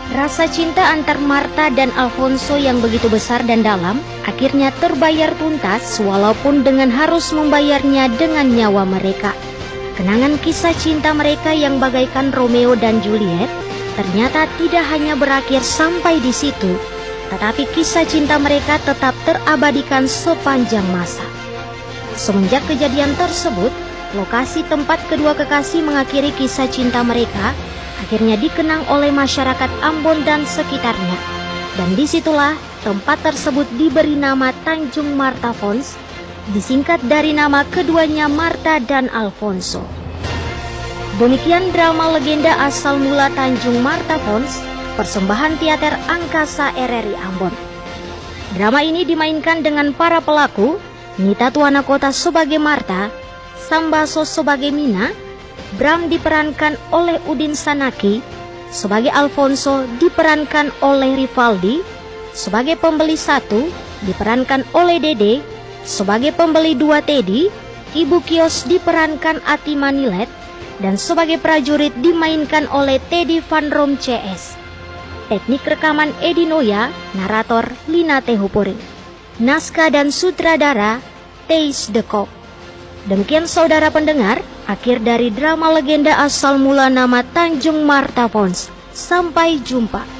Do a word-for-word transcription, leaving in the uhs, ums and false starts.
Rasa cinta antar Martha dan Alfonso yang begitu besar dan dalam akhirnya terbayar tuntas walaupun dengan harus membayarnya dengan nyawa mereka. Kenangan kisah cinta mereka yang bagaikan Romeo dan Juliet ternyata tidak hanya berakhir sampai di situ, tetapi kisah cinta mereka tetap terabadikan sepanjang masa. Semenjak kejadian tersebut, lokasi tempat kedua kekasih mengakhiri kisah cinta mereka akhirnya dikenang oleh masyarakat Ambon dan sekitarnya. Dan disitulah tempat tersebut diberi nama Tanjung Martha Falls, disingkat dari nama keduanya Martha dan Alfonso. Demikian drama legenda asal mula Tanjung Martha Falls, persembahan teater Angkasa R R I Ambon. Drama ini dimainkan dengan para pelaku Nita Tuanakota sebagai Martha, Sambaso sebagai Mina, Bram diperankan oleh Udin Sanaki, sebagai Alfonso diperankan oleh Rivaldi, sebagai pembeli satu diperankan oleh Dede, sebagai pembeli dua Teddy, Ibu Kios diperankan Ati Manilet, dan sebagai prajurit dimainkan oleh Teddy Van Rom C S. Teknik rekaman Edi Noya, narator Lina Tehupuring. Naskah dan sutradara Teis de Kock. Demikian saudara pendengar, akhir dari drama legenda asal mula nama Tanjung Martha Falls. Sampai jumpa.